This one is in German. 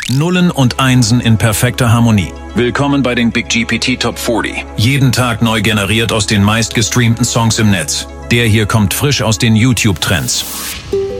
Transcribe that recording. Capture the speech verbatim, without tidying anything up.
Nullen und Einsen in perfekter Harmonie. Willkommen bei den Big G P T Top vierzig. Jeden Tag neu generiert aus den meistgestreamten Songs im Netz. Der hier kommt frisch aus den YouTube-Trends.